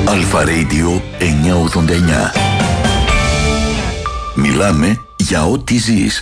Αλφα Radio 989. Μιλάμε για ό,τι ζεις.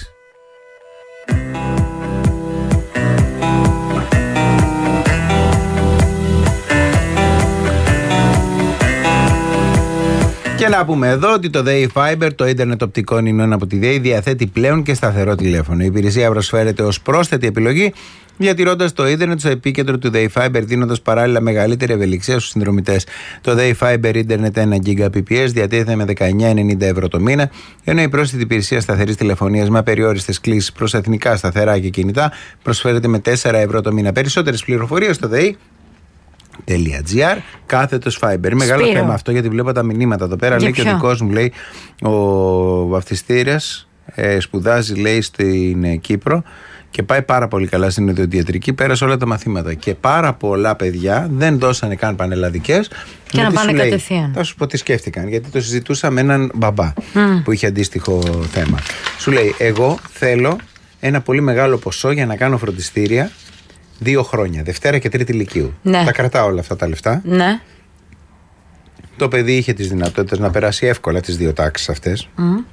Και να πούμε εδώ ότι το ΔΕΗ Fiber, το ίντερνετ οπτικών ινών από τη ΔΕΗ, διαθέτει πλέον και σταθερό τηλέφωνο. Η υπηρεσία προσφέρεται ως πρόσθετη επιλογή, διατηρώντας το ίντερνετ στο επίκεντρο του ΔΕΗ Fiber, δίνοντας παράλληλα μεγαλύτερη ευελιξία στους συνδρομητές. Το ΔΕΗ Fiber ίντερνετ 1 Gbps διατίθεται με 19,90 ευρώ το μήνα, ενώ η πρόσθετη υπηρεσία σταθερής τηλεφωνίας με απεριόριστες κλήσεις προς εθνικά σταθερά και κινητά προσφέρεται με 4 ευρώ το μήνα. Περισσότερες πληροφορίες στο ΔΕΗ.gr κάθετος Fiber. Μεγάλο θέμα αυτό, γιατί βλέπω τα μηνύματα εδώ πέρα. Λέει και ο δικός μου, λέει, ο βαφτιστήρας σπουδάζει, λέει, στην Κύπρο και πάει πάρα πολύ καλά στην οδοντιατρική. Πέρασε όλα τα μαθήματα και πάρα πολλά παιδιά δεν δώσανε καν πανελλαδικές. Και να πάνε κατευθείαν. Θα σου πω τι σκέφτηκαν, γιατί το συζητούσα με έναν μπαμπά που είχε αντίστοιχο θέμα. Σου λέει, εγώ θέλω ένα πολύ μεγάλο ποσό για να κάνω φροντιστήρια 2 χρόνια, Δευτέρα και Τρίτη Λυκείου. Ναι. Τα κρατάω όλα αυτά τα λεφτά. Ναι. Το παιδί είχε τις δυνατότητες να περάσει εύκολα τις 2 τάξεις αυτές.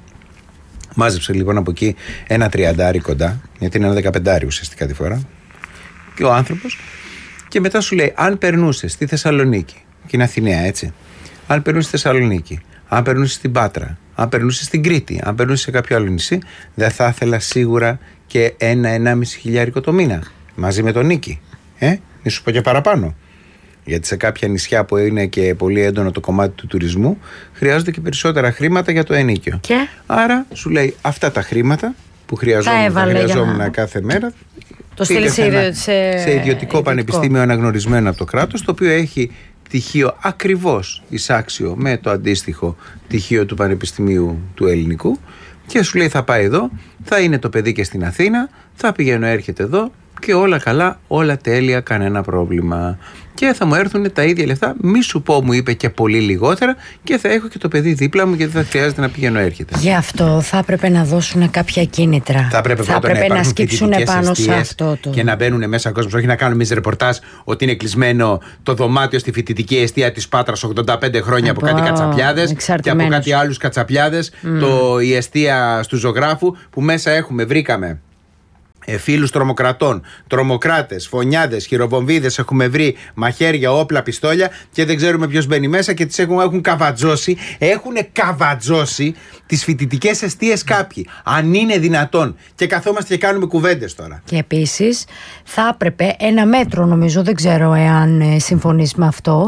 Μάζεψε λοιπόν από εκεί ένα 30 κοντά, γιατί είναι ένα 15 ουσιαστικά τη φορά. Και ο άνθρωπος. Και μετά σου λέει, αν περνούσε στη Θεσσαλονίκη, και είναι Αθηναία, έτσι. Αν περνούσε στη Θεσσαλονίκη, αν περνούσε στην Πάτρα, αν περνούσε στην Κρήτη, αν περνούσε σε κάποιο άλλο νησί, δεν θα ήθελα σίγουρα και 1-1,5 χιλιάρικο το μήνα. Μαζί με τον νίκη. Μη σου πω και παραπάνω. Γιατί σε κάποια νησιά που είναι και πολύ έντονο το κομμάτι του τουρισμού, χρειάζονται και περισσότερα χρήματα για το ενίκιο. Και? Άρα σου λέει, αυτά τα χρήματα που χρειαζόμουν κάθε μέρα, το στείλει σε ιδιωτικό πανεπιστήμιο αναγνωρισμένο από το κράτος, το οποίο έχει πτυχίο ακριβώς εισάξιο με το αντίστοιχο πτυχίο του Πανεπιστημίου του Ελληνικού, και σου λέει, θα πάει εδώ, θα είναι το παιδί και στην Αθήνα, θα πηγαίνω, έρχεται εδώ και όλα καλά, όλα τέλεια, κανένα πρόβλημα. Και θα μου έρθουν τα ίδια λεφτά, μη σου πω, μου είπε, και πολύ λιγότερα, και θα έχω και το παιδί δίπλα μου, γιατί δεν θα χρειάζεται να πηγαίνω, έρχεται. Γι' αυτό θα έπρεπε να δώσουν κάποια κίνητρα. Θα έπρεπε να σκύψουν πάνω σε αυτό και να μπαίνουν μέσα κόσμος. Όχι να κάνουμε εμείς ρεπορτάζ ότι είναι κλεισμένο το δωμάτιο στη φοιτητική εστία της Πάτρας 85 χρόνια από κάτι κατσαπιάδες και από κάτι άλλους κατσαπιάδες. Η εστία του ζωγράφου που μέσα βρήκαμε φίλους τρομοκρατών, τρομοκράτες, φωνιάδες, χειροβομβίδες, έχουμε βρει μαχαίρια, όπλα, πιστόλια, και δεν ξέρουμε ποιος μπαίνει μέσα και τις έχουν καβατζώσει. Έχουν καβατζώσει τις φοιτητικές εστίες κάποιοι. Αν είναι δυνατόν. Και καθόμαστε και κάνουμε κουβέντες τώρα. Και επίσης θα έπρεπε ένα μέτρο, νομίζω, δεν ξέρω εάν συμφωνείς με αυτό,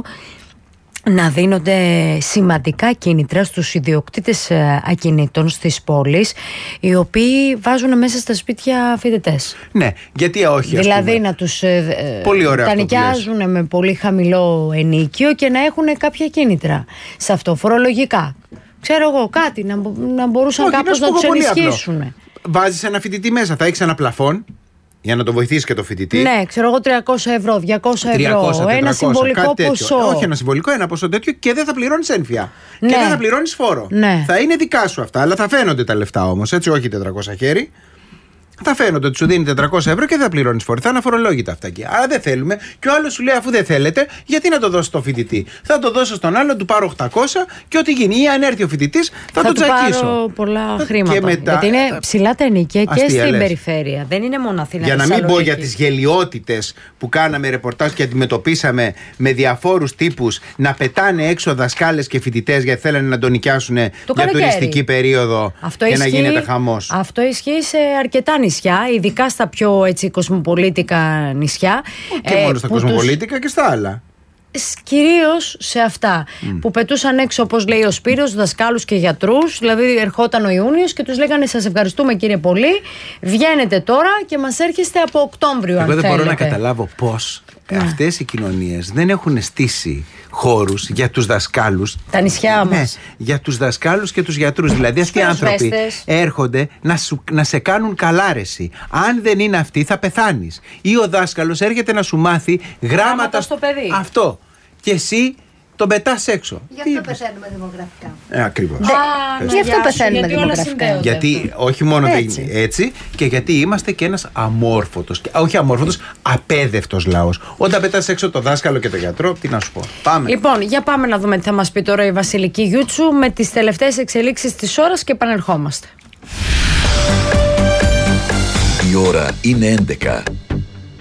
να δίνονται σημαντικά κίνητρα στους ιδιοκτήτες ακινήτων στις πόλεις, οι οποίοι βάζουν μέσα στα σπίτια φοιτητές. Ναι, γιατί όχι, δηλαδή να τους τα νοικιάζουν με πολύ χαμηλό ενίκιο και να έχουν κάποια κίνητρα σε αυτό, φορολογικά. Ξέρω εγώ, κάτι να μπορούσαν κάπως να τους ενισχύσουν. Βάζεις ένα φοιτητή μέσα, θα έχεις ένα πλαφόν για να το βοηθήσει και το φοιτητή. Ναι, ξέρω εγώ, 300 ευρώ, 200 ευρώ. Ένα συμβολικό ποσό. Όχι ένα συμβολικό, ένα ποσό τέτοιο, και δεν θα πληρώνεις ένφια. Ναι. Και δεν θα πληρώνεις φόρο. Ναι. Θα είναι δικά σου αυτά, αλλά θα φαίνονται τα λεφτά όμως, έτσι, όχι 400 χέρι. Θα φαίνονται ότι σου δίνει 400 ευρώ και δεν θα πληρώνεις φόρο. Θα είναι αφορολόγητα αυτά εκεί. Άρα δεν θέλουμε. Και ο άλλος σου λέει, αφού δεν θέλετε, γιατί να το δώσω στο φοιτητή? Θα το δώσω στον άλλο, του πάρω 800 και ό,τι γίνει. Ή αν έρθει ο φοιτητής, θα τον τσακίσω. Θα πάρω πολλά χρήματα. Μετά, γιατί είναι ψηλά τα ενοικία και στην περιφέρεια. Δεν είναι μόνο Αθήνα. Για να μην πω για τις γελιότητες που κάναμε ρεπορτάζ και αντιμετωπίσαμε με διαφόρους τύπους να πετάνε έξω δασκάλες και φοιτητές γιατί θέλανε να τον νοικιάσουν για τουριστική περίοδο και να γίνεται χαμός. Αυτό ισχύει σε αρκετά νησιά, ειδικά στα πιο έτσι κοσμοπολίτικα νησιά. Και μόνο στα κοσμοπολίτικα και στα άλλα. Κυρίως σε αυτά που πετούσαν έξω, όπως λέει ο Σπύρος, δασκάλους και γιατρούς. Δηλαδή ερχόταν ο Ιούνιος και τους λέγανε, σας ευχαριστούμε κύριε πολύ, βγαίνετε τώρα και μας έρχεστε από Οκτώβριο. Εγώ δεν μπορώ να καταλάβω πώς αυτές οι κοινωνίες δεν έχουν στήσει χώρους για τους δασκάλους. Τα νησιά μας. Ναι, για τους δασκάλους και τους γιατρούς. Δηλαδή αυτοί οι άνθρωποι έρχονται να σε κάνουν καλάρεση. Αν δεν είναι αυτοί θα πεθάνεις. Ή ο δάσκαλος έρχεται να σου μάθει γράμματα στο παιδί. Αυτό. Και εσύ τον πετάς έξω. Γι' αυτό πεθαίνουμε δημογραφικά. Ακριβώς. Γι' αυτό πεθαίνουμε δημογραφικά. Γιατί όχι μόνο έτσι, και γιατί είμαστε και ένας αμόρφωτος, όχι αμόρφωτος, απέδευτος λαός. Όταν πετάς έξω το δάσκαλο και τον γιατρό, τι να σου πω. Πάμε. Λοιπόν, για πάμε να δούμε τι θα μας πει τώρα η Βασιλική Γιούτσου με τις τελευταίες εξελίξεις της ώρας και επανερχόμαστε. Η ώρα είναι 11.